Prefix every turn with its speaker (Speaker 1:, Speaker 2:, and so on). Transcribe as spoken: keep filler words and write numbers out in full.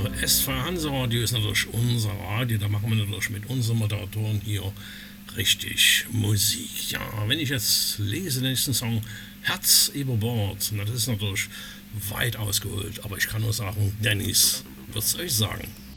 Speaker 1: S V Hansa Radio ist natürlich unser Radio, da machen wir natürlich mit unseren Moderatoren hier richtig Musik. Ja, wenn ich jetzt lese den nächsten Song Herz über Bord, na, das ist natürlich weit ausgeholt, aber ich kann nur sagen, Dennis, was soll ich sagen?